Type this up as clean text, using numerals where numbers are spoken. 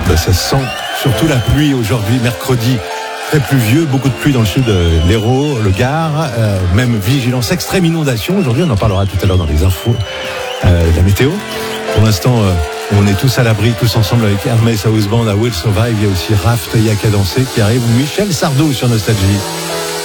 Ça sent surtout la pluie aujourd'hui, mercredi. Très pluvieux, beaucoup de pluie dans le sud de l'Hérault, le Gard, même vigilance extrême inondation. Aujourd'hui, on en parlera tout à l'heure dans les infos de la météo. Pour l'instant, on est tous à l'abri, tous ensemble avec Hermès House Band à Will Survive. Il y a aussi Raft, Y'a qu'à danser qui arrive. Michel Sardou sur Nostalgie.